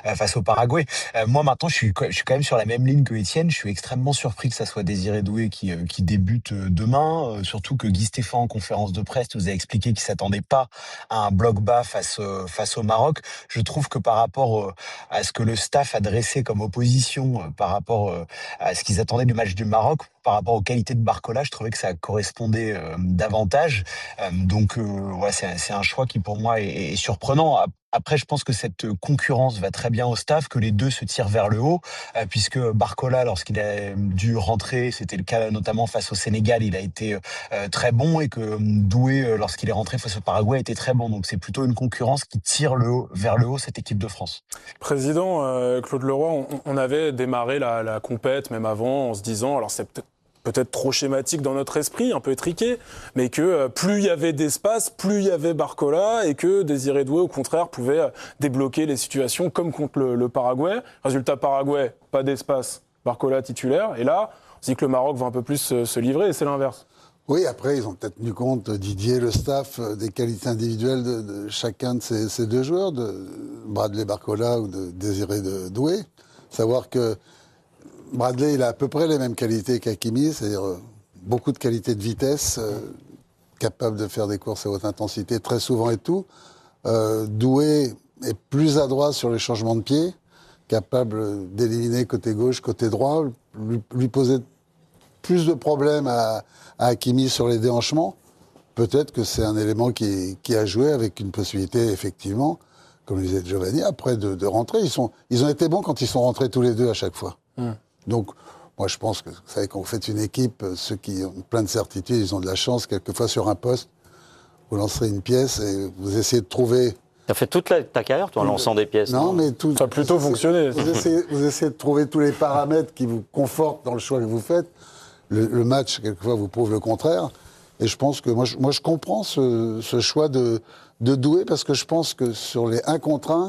face au Paraguay. Moi maintenant, je suis quand même sur la même ligne que Étienne. Je suis extrêmement surpris que ça soit Désiré Doué qui débute demain, surtout que Guy Stéphane en conférence de presse nous a expliqué qu'il s'attendait pas à un bloc bas face au Maroc. Je trouve que par rapport à ce que le staff a dressé comme opposition, par rapport à ce qu'ils attendaient du match du Maroc, par rapport aux qualités de Barcola, je trouvais que ça correspondait davantage. Ouais, c'est un choix qui pour moi est surprenant. Après, je pense que cette concurrence va très bien au staff, que les deux se tirent vers le haut, puisque Barcola, lorsqu'il a dû rentrer, c'était le cas notamment face au Sénégal, il a été très bon, et que Doué, lorsqu'il est rentré face au Paraguay, a été très bon. Donc c'est plutôt une concurrence qui tire vers le haut cette équipe de France. Président Claude Leroy, on avait démarré la compète même avant en se disant, alors c'est peut-être trop schématique dans notre esprit, un peu étriqué, mais que plus il y avait d'espace, plus il y avait Barcola, et que Désiré Doué, au contraire, pouvait débloquer les situations comme contre le Paraguay. Résultat Paraguay, pas d'espace, Barcola titulaire, et là, on se dit que le Maroc va un peu plus se livrer, et c'est l'inverse. Oui, après, ils ont peut-être tenu compte, Didier, le staff, des qualités individuelles de chacun de ces deux joueurs, de Bradley Barcola ou de Désiré Doué. Savoir que Bradley, il a à peu près les mêmes qualités qu'Hakimi, c'est-à-dire beaucoup de qualités de vitesse, capable de faire des courses à haute intensité très souvent et tout. Doué est plus adroit sur les changements de pied, capable d'éliminer côté gauche, côté droit, lui poser plus de problèmes à Hakimi sur les déhanchements. Peut-être que c'est un élément qui a joué, avec une possibilité, effectivement, comme le disait Giovanni, après de rentrer. Ils ont été bons quand ils sont rentrés tous les deux à chaque fois. Donc, moi, je pense que, vous savez, quand vous faites une équipe, ceux qui ont plein de certitudes, ils ont de la chance. Quelquefois, sur un poste, vous lancerez une pièce et vous essayez de trouver... Tu as fait toute ta carrière, toi, en lançant des pièces. Non, mais tout... Ça a plutôt fonctionné. Vous essayez de trouver tous les paramètres qui vous confortent dans le choix que vous faites. Le match, quelquefois, vous prouve le contraire. Et je pense que... Moi, je comprends ce choix de Doué, parce que je pense que sur les 1 contre 1,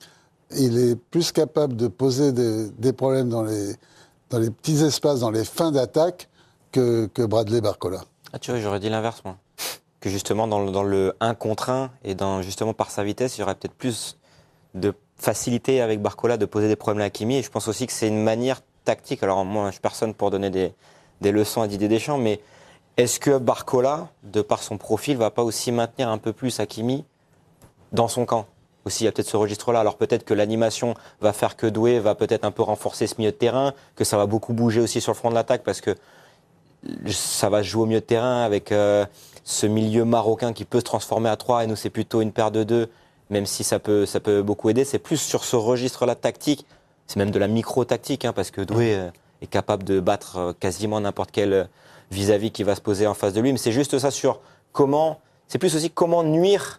il est plus capable de poser des problèmes dans les petits espaces, dans les fins d'attaque, que Bradley Barcola. Ah, tu vois, j'aurais dit l'inverse, moi. Que justement, dans le 1 contre 1, et justement par sa vitesse, il y aurait peut-être plus de facilité avec Barcola de poser des problèmes à Hakimi. Et je pense aussi que c'est une manière tactique. Alors, moi, je suis personne pour donner des leçons à Didier Deschamps, mais est-ce que Barcola, de par son profil, va pas aussi maintenir un peu plus Hakimi dans son camp ? Aussi, il y a peut-être ce registre-là. Alors peut-être que l'animation va faire que Doué va peut-être un peu renforcer ce milieu de terrain, que ça va beaucoup bouger aussi sur le front de l'attaque, parce que ça va jouer au milieu de terrain avec ce milieu marocain qui peut se transformer à 3, et nous c'est plutôt une paire de 2, même si ça peut beaucoup aider. C'est plus sur ce registre-là tactique, c'est même de la micro-tactique, parce que Doué est capable de battre quasiment n'importe quel vis-à-vis qui va se poser en face de lui. Mais c'est juste ça sur c'est plus aussi comment nuire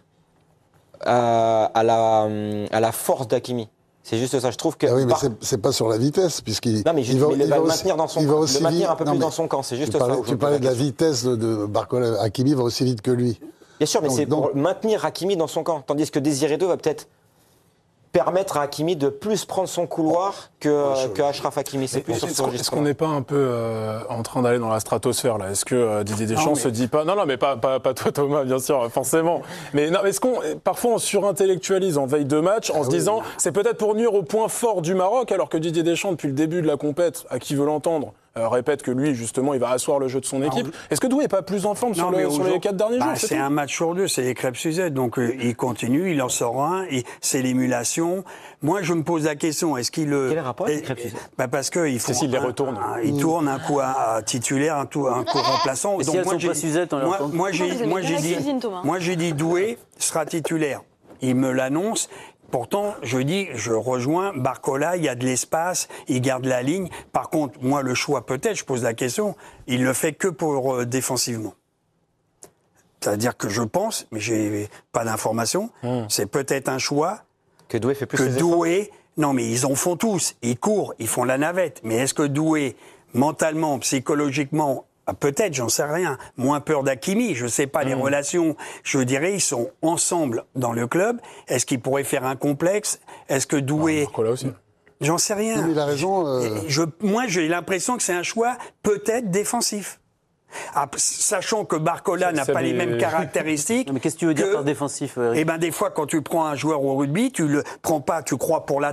à la force d'Hakimi. C'est juste ça. Je trouve que. Ah oui, mais c'est pas sur la vitesse, puisqu'il. Non, mais il va le maintenir dans son camp. Le maintenir un peu plus dans son camp. C'est juste ça. Tu parlais de la vitesse de Barcola. Hakimi va aussi vite que lui. Bien sûr, mais c'est pour maintenir Hakimi dans son camp. Tandis que Désiré Doué va peut-être permettre à Hakimi de plus prendre son couloir que Achraf Hakimi. C'est plus sur ce registre. Est-ce qu'on n'est pas un peu en train d'aller dans la stratosphère là ? Est-ce que Didier Deschamps se dit pas... Non, mais pas toi Thomas, bien sûr, forcément. Mais non, est-ce qu'on parfois on surintellectualise en veille de match en se disant c'est peut-être pour nuire au point fort du Maroc, alors que Didier Deschamps, depuis le début de la compète, à qui veut l'entendre, répète que lui, justement, il va asseoir le jeu de son équipe. Est-ce que Doué n'est pas plus en forme sur les 4 derniers jours ? C'est un match sur 2, c'est les crêpes Suzette. Donc il continue, il en sort un, et c'est l'émulation. Moi, je me pose la question, est-ce qu'il... Quel est le rapport avec les crêpes Suzette ? Parce qu'il faut... C'est s'il les retourne. Il tourne un coup à titulaire, un coup remplaçant. Et donc, si elles sont pas Suzette, moi, j'ai dit Doué sera titulaire. Il me l'annonce. Pourtant, je rejoins Barcola, il y a de l'espace, il garde la ligne. Par contre, moi, le choix, peut-être, je pose la question, il le fait que pour défensivement. C'est-à-dire que je pense, mais j'ai pas d'informations, c'est peut-être un choix que Doué fait plus que Doué. Non, mais ils en font tous, ils courent, ils font la navette. Mais est-ce que Doué, mentalement, psychologiquement, peut-être, j'en sais rien, moins peur d'Hakimi, je sais pas les relations, je dirais, ils sont ensemble dans le club. Est-ce qu'ils pourraient faire un complexe ? Est-ce que Doué... Barcola aussi. J'en sais rien. Non, mais il a raison. Moi, j'ai l'impression que c'est un choix peut-être défensif. Sachant que Barcola n'a pas les mêmes caractéristiques. Mais qu'est-ce que tu veux dire par défensif, Eric ? Eh ben, des fois, quand tu prends un joueur au rugby, tu le prends pas, tu crois pour la